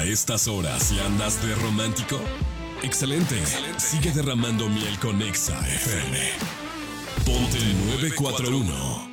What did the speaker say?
A estas horas, si andas de romántico, excelente. Sigue derramando miel con Exa FM. Ponte 941.